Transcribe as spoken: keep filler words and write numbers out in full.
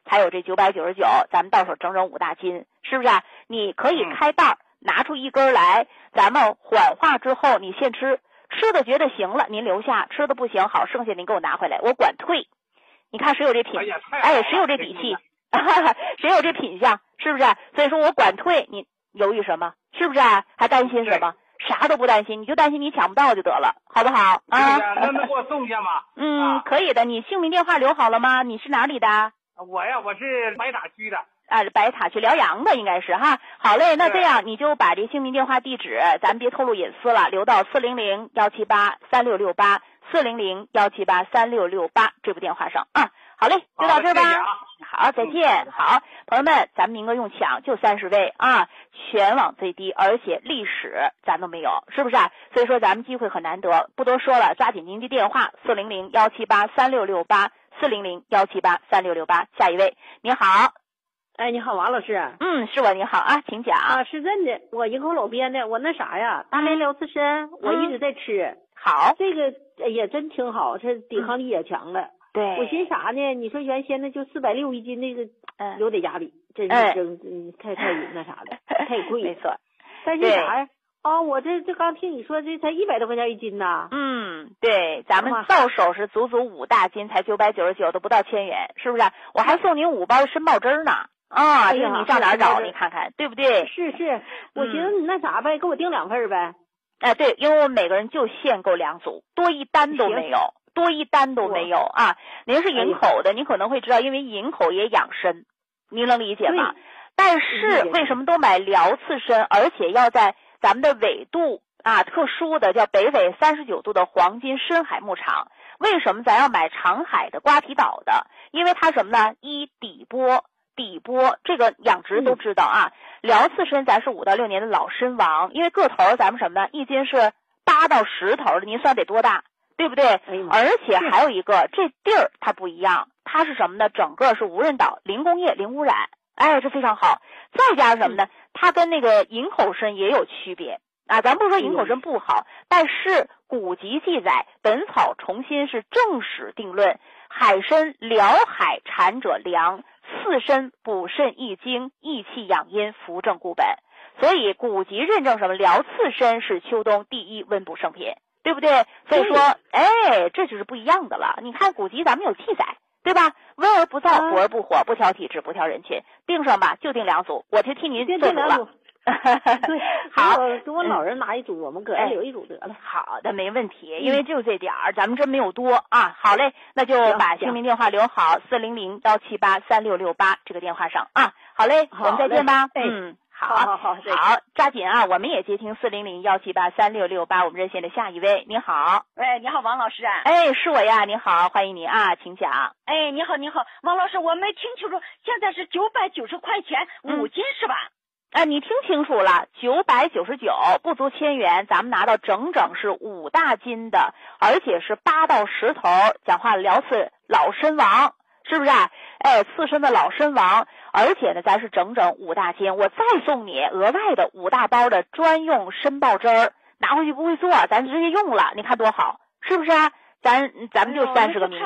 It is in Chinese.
还有这九百九十九，咱们到手整整五大斤，是不是啊？你可以开袋拿出一根来，咱们缓化之后你现吃，吃的觉得行了您留下，吃的不行好，剩下您给我拿回来，我管退。你看谁有这品？哎，谁有这底气？谁有这品相？是不是？所以说我管退，你犹豫什么？是不是？还担心什么？啥都不担心，你就担心你抢不到就得了，好不好？啊， 能能给我送下吗？ 嗯， 啊、 可以的。你姓名电话留好了吗？你是哪里的？ 我呀，我是白塔区的。 啊，白塔区辽阳的应该是哈。好嘞，那这样你就把这姓名电话地址，咱别透露隐私了，留到四零零幺七八三六六八四零零幺七八三六六八这部电话上啊。好嘞，就到这儿吧。好，再见。好，朋友们，咱们名额用抢，就三十位啊，全网最低，而且历史咱都没有，是不是啊？所以说咱们机会很难得，不多说了，抓紧您的电话四零零幺七八三六六八四零零幺七八三六六八。下一位，你好。 哎，你好，王老师。 嗯，是我，你好啊，请讲。 啊，是真的，我营口老边的，我那啥呀，大连辽刺参，嗯、我一直在吃。 好， 这个也真挺好，这抵抗力也强了。 嗯、对， 我寻啥呢？你说原先那就四百六一斤，那个嗯有点压力，真是真、嗯、太太那啥的，太贵。 没错， 但是啥呀？哦，我这这刚听你说这才一百多块钱一斤呐。 嗯，对，咱们到手是足足五大斤，才九百九十九，都不到千元，是不是？我还送您五包参鲍汁呢。啊， 哎、 这你上哪儿找？你看看，对不对？ 是是，我寻思你那啥呗，给我订两份呗。 哎、呃，对，因为我们每个人就限购两组，多一单都没有，多一单都没有啊。您是营口的，您可能会知道，因为营口也养参，您能理解吗？但是为什么都买辽刺参，而且要在咱们的纬度啊特殊的叫北纬三十九度的黄金深海牧场？为什么咱要买长海的瓜皮岛的？因为它什么呢？一底波。底波这个养殖都知道啊，辽刺参咱是五到六年的老参王，因为个头咱们什么呢？一斤是八到十头的，您算得多大，对不对？哎、而且还有一个，这地儿它不一样，它是什么呢？整个是无人岛，零工业、零污染，哎，这非常好。再加上什么呢？它跟那个营口参也有区别啊。咱不说营口参不好，但是古籍记载，《本草重新》是正史定论，海参辽海产者良。刺参补肾益精，益气养阴，扶正固本。所以古籍认证什么？辽刺参是秋冬第一温补圣品，对不对？所以说，哎，这就是不一样的了。你看古籍咱们有记载，对吧？温而不燥，补而不火，不挑体质，不挑人群。订上吧，就订两组，我就替您做主了。 对， 好， 给我老人拿一组，嗯、我们个人留一组得了。 好的，没问题，因为就这点儿，咱们真没有多啊。好嘞，那就把姓名电话留好，四零零幺七八三六六八这个电话上啊。好嘞，我们再见吧。嗯，好， 好好好， 好，抓紧啊！我们也接听四零零幺七八三六六八我们热线的下一位，你好。 哎，你好，王老师啊。 哎，是我呀，你好，欢迎你啊，请讲。 哎，你好，你好，王老师，我没听清楚，现在是九百九十块钱五斤、嗯、是吧？ 啊，你听清楚了，九百九十九，不足千元，咱们拿到整整是五大斤的，而且是八到十头。讲话辽刺老参王，是不是啊？哎，刺参的老参王，而且呢，咱是整整五大斤，我再送你额外的五大包的专用参鲍汁儿，拿回去不会做，咱直接用了，你看多好，是不是啊？咱咱们就三十个名额。